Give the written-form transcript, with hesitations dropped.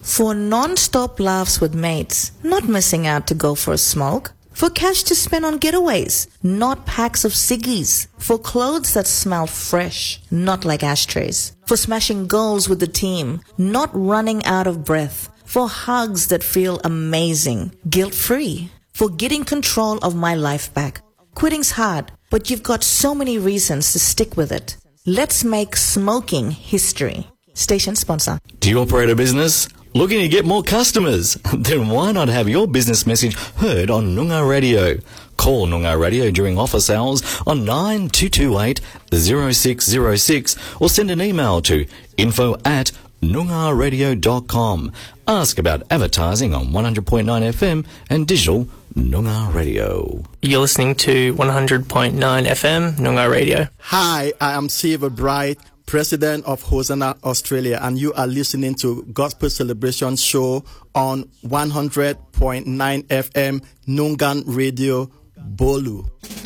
For non-stop laughs with mates, not missing out to go for a smoke. For cash to spend on getaways, not packs of ciggies. For clothes that smell fresh, not like ashtrays. For smashing goals with the team, not running out of breath. For hugs that feel amazing, guilt-free. For getting control of my life back. Quitting's hard, but you've got so many reasons to stick with it. Let's make smoking history. Station sponsor. Do you operate a business? Looking to get more customers? Then why not have your business message heard on Noongar Radio? Call Noongar Radio during office hours on 9228 0606 or send an email to info@noongarradio.com. Ask about advertising on 100.9 FM and digital Noongar Radio. You're listening to 100.9 FM Noongar Radio. Hi, I am Siva Bright, President of Hosanna Australia, and you are listening to Gospel Celebration Show on 100.9 FM Noongar Radio, Bolu.